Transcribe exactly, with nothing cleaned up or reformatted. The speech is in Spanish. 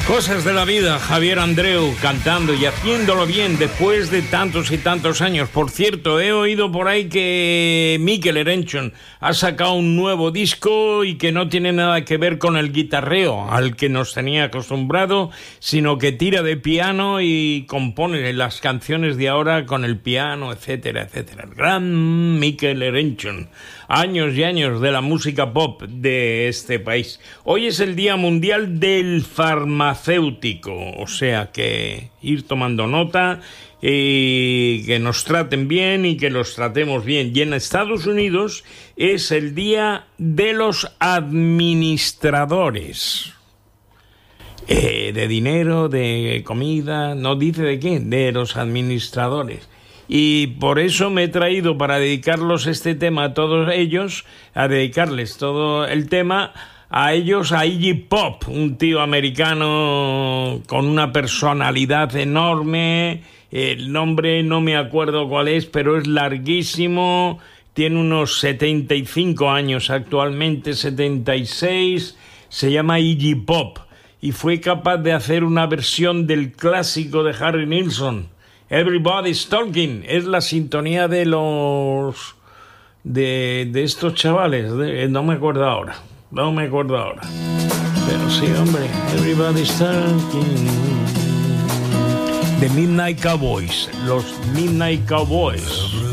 Cosas de la vida, Javier Andreu cantando y haciéndolo bien después de tantos y tantos años. Por cierto, he oído por ahí que Mikel Erenchun ha sacado un nuevo disco y que no tiene nada que ver con el guitarreo al que nos tenía acostumbrado, sino que tira de piano y compone las canciones de ahora con el piano, etcétera, etcétera. El gran Mikel Erenchun. Años y años de la música pop de este país. Hoy es el Día Mundial del Farmacéutico, o sea que ir tomando nota y que nos traten bien y que los tratemos bien. Y en Estados Unidos es el Día de los Administradores. Eh, de dinero, de comida, no dice de qué, de los administradores. Y por eso me he traído para dedicarlos este tema a todos ellos, a dedicarles todo el tema a ellos, a Iggy Pop, un tío americano con una personalidad enorme. El nombre no me acuerdo cuál es, pero es larguísimo. Tiene unos setenta y cinco años actualmente, setenta y seis. Se llama Iggy Pop y fue capaz de hacer una versión del clásico de Harry Nilsson. Everybody's Talking, es la sintonía de los de, de estos chavales, de, no me acuerdo ahora, no me acuerdo ahora, pero sí, hombre, Everybody's Talking, The Midnight Cowboys, los Midnight Cowboys.